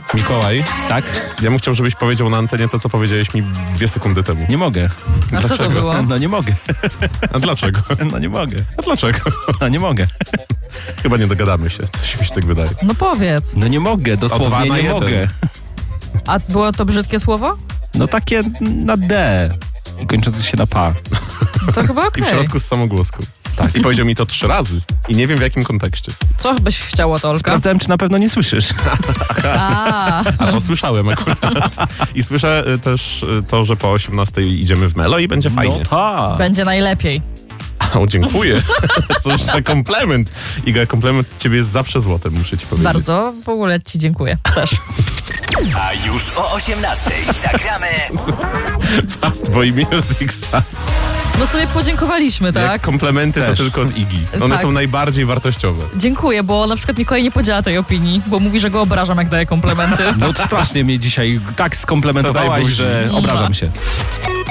Mikołaj, Tak? ja bym chciał, żebyś powiedział na antenie to, co powiedziałeś mi 2 sekundy temu. Nie mogę. A co to było? No nie mogę. A dlaczego? No nie mogę. A dlaczego? No nie mogę. Chyba nie dogadamy się, to mi się tak wydaje. No powiedz. No nie mogę, O 2 dosłownie na nie 1. mogę. A było to brzydkie słowo? No takie na D i kończące się na pa. To chyba I okej. w środku z samogłoską. Tak. I powiedział mi to 3 razy. I nie wiem w jakim kontekście. Co byś chciał od Olka? Sprawdzałem, czy na pewno nie słyszysz. A, A to słyszałem akurat. I słyszę też to, że po 18 idziemy w Melo i będzie fajnie. No tak. będzie najlepiej. O, dziękuję. Cóż za komplement. Iga, komplement ciebie jest zawsze złotem, muszę ci powiedzieć. Bardzo w ogóle ci dziękuję też. A już o 18 zagramy Fast Boy Music. No sobie podziękowaliśmy, tak? Jak komplementy Też. to tylko od Igi. One Tak. są najbardziej wartościowe. Dziękuję, bo na przykład Mikołaj nie podziela tej opinii, bo mówi, że go obrażam, jak daje komplementy. No strasznie mnie dzisiaj tak To daj skomplementowałaś, buzi. że obrażam się.